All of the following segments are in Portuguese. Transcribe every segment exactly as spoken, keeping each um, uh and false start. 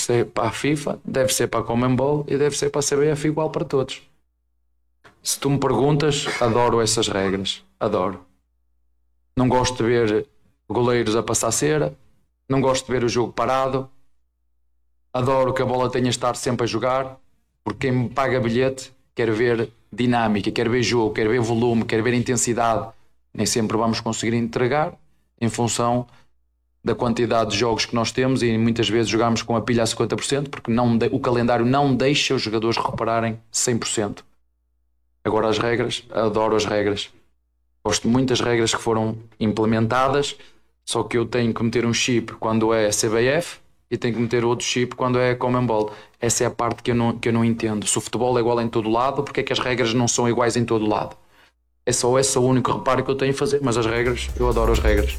ser para a FIFA, deve ser para a Conmebol e deve ser para a C B F igual para todos. Se tu me perguntas, adoro essas regras. Adoro. Não gosto de ver goleiros a passar cera. Não gosto de ver o jogo parado. Adoro que a bola tenha de estar sempre a jogar. Porque quem me paga bilhete quer ver dinâmica, quer ver jogo, quer ver volume, quer ver intensidade. Nem sempre vamos conseguir entregar em função da quantidade de jogos que nós temos e muitas vezes jogamos com a pilha a cinquenta por cento porque não de, o calendário não deixa os jogadores recuperarem cem por cento. Agora as regras, adoro as regras. Gosto de muitas regras que foram implementadas, só que eu tenho que meter um chip quando é C B F e tenho que meter outro chip quando é Conmebol. Essa é a parte que eu, não, que eu não entendo. Se o futebol é igual em todo lado, porque é que as regras não são iguais em todo lado? É só esse o único reparo que eu tenho a fazer, mas as regras, eu adoro as regras.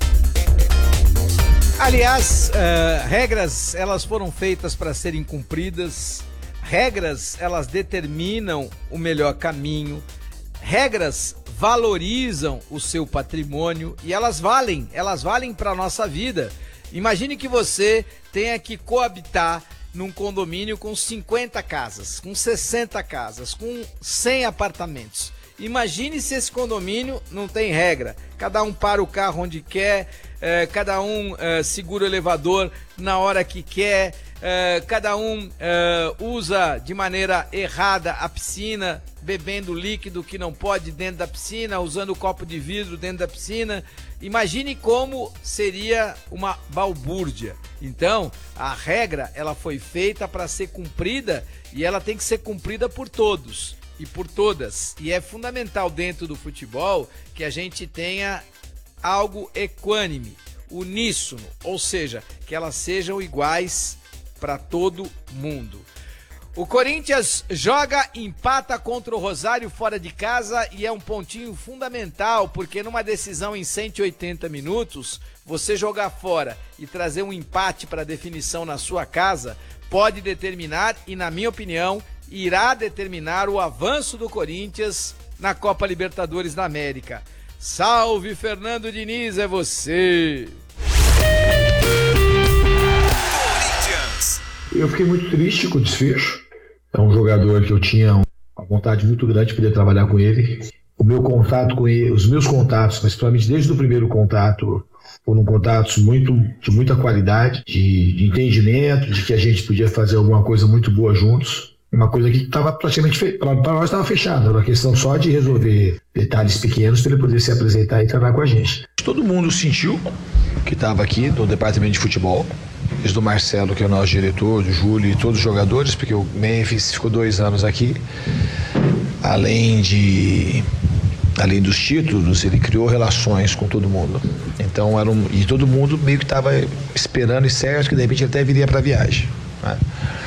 Aliás, uh, regras, elas foram feitas para serem cumpridas. Regras, elas determinam o melhor caminho. Regras valorizam o seu patrimônio e elas valem, elas valem para a nossa vida. Imagine que você tenha que coabitar num condomínio com cinquenta casas, com sessenta casas, com cem apartamentos. Imagine se esse condomínio não tem regra. Cada um para o carro onde quer, eh, cada um eh, segura o elevador na hora que quer, eh, cada um eh, usa de maneira errada a piscina, bebendo líquido que não pode dentro da piscina, usando copo de vidro dentro da piscina. Imagine como seria uma balbúrdia. Então, a regra ela foi feita para ser cumprida e ela tem que ser cumprida por todos e por todas. E é fundamental dentro do futebol que a gente tenha algo equânime, uníssono, ou seja, que elas sejam iguais para todo mundo. O Corinthians joga, empata contra o Rosário fora de casa e é um pontinho fundamental, porque numa decisão em cento e oitenta minutos, você jogar fora e trazer um empate para definição na sua casa pode determinar, e na minha opinião, irá determinar o avanço do Corinthians na Copa Libertadores da América. Salve, Fernando Diniz, é você! Eu fiquei muito triste com o desfecho. É um jogador que eu tinha uma vontade muito grande de poder trabalhar com ele. O meu contato com ele, os meus contatos, principalmente desde o primeiro contato, foram contatos muito, de muita qualidade, de, de entendimento, de que a gente podia fazer alguma coisa muito boa juntos. Uma coisa que estava praticamente feita, para nós estava fechada, era uma questão só de resolver detalhes pequenos para ele poder se apresentar e trabalhar com a gente. Todo mundo sentiu que estava aqui no departamento de futebol, desde o Marcelo, que é o nosso diretor, do Júlio e todos os jogadores, porque o Memphis ficou dois anos aqui, além de além dos títulos, ele criou relações com todo mundo. Então era um, e todo mundo meio que estava esperando e certo que de repente ele até viria para a viagem, né?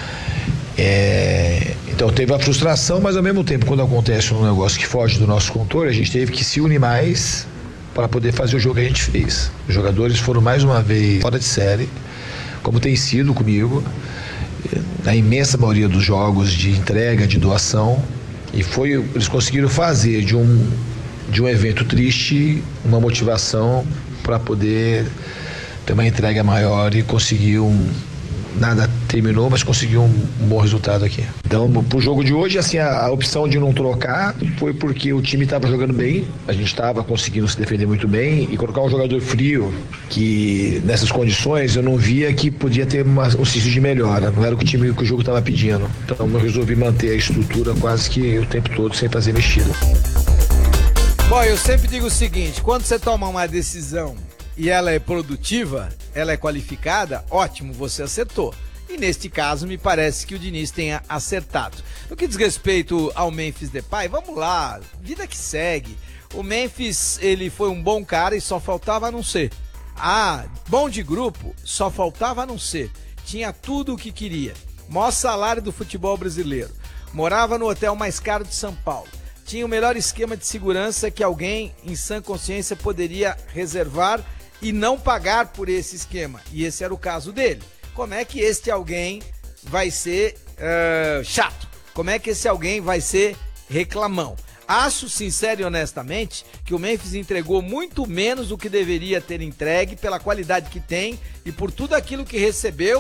É, então teve a frustração, mas ao mesmo tempo, quando acontece um negócio que foge do nosso controle, a gente teve que se unir mais para poder fazer o jogo que a gente fez. Os jogadores foram mais uma vez fora de série, como tem sido comigo, na imensa maioria dos jogos de entrega, de doação, e foi, eles conseguiram fazer de um, de um evento triste uma motivação para poder ter uma entrega maior e conseguir um... Nada terminou, mas conseguiu um, um bom resultado aqui. Então, pro jogo de hoje, assim, a, a opção de não trocar foi porque o time estava jogando bem, a gente estava conseguindo se defender muito bem, e colocar um jogador frio, que nessas condições eu não via que podia ter uma, um sítio de melhora, não era o que o time que o jogo estava pedindo. Então eu resolvi manter a estrutura quase que o tempo todo sem fazer mexida. Bom, eu sempre digo o seguinte, quando você toma uma decisão e ela é produtiva, ela é qualificada, ótimo, você acertou. E neste caso, me parece que o Diniz tenha acertado. No que diz respeito ao Memphis Depay, vamos lá, vida que segue. O Memphis, ele foi um bom cara e só faltava não ser. Ah, bom de grupo, só faltava não ser. Tinha tudo o que queria. Maior salário do futebol brasileiro. Morava no hotel mais caro de São Paulo. Tinha o melhor esquema de segurança que alguém em sã consciência poderia reservar e não pagar por esse esquema. E esse era o caso dele. Como é que este alguém vai ser uh, chato? Como é que esse alguém vai ser reclamão? Acho, sincero e honestamente, que o Memphis entregou muito menos do que deveria ter entregue pela qualidade que tem e por tudo aquilo que recebeu